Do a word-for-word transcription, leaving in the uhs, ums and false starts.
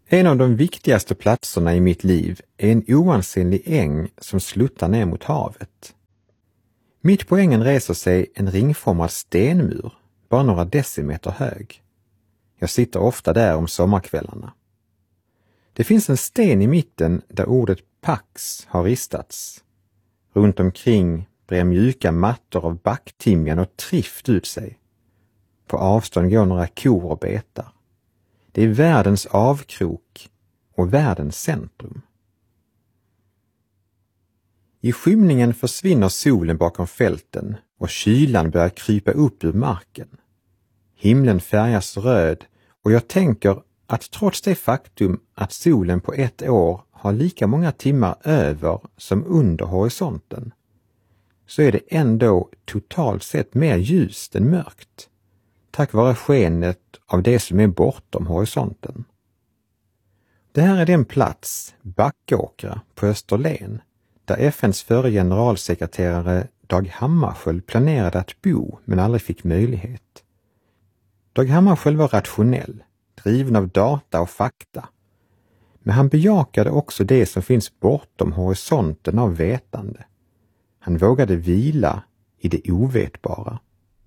En av de viktigaste platserna i mitt liv är en oansenlig äng som sluttar ner mot havet. Mitt på ängen reser sig en ringformad stenmur, bara några decimeter hög. Jag sitter ofta där om sommarkvällarna. Det finns en sten i mitten där ordet Pax har ristats. Runt omkring brer mjuka mattor av backtimjan och trift ut sig. På avstånd går några kor och betar. Det är världens avkrok och världens centrum. I skymningen försvinner solen bakom fälten och kylan börjar krypa upp ur marken. Himlen färgas röd och jag tänker att trots det faktum att solen på ett år har lika många timmar över som under horisonten, så är det ändå totalt sett mer ljust än mörkt, tack vare skenet av det som är bortom horisonten. Det här är den plats, Backåkra på Österlen, där F N:s förre generalsekreterare Dag Hammarskjöld planerade att bo men aldrig fick möjlighet. Dag Hammarskjöld var rationell, driven av data och fakta, men han bejakade också det som finns bortom horisonten av vetande. Han vågade vila i det ovetbara.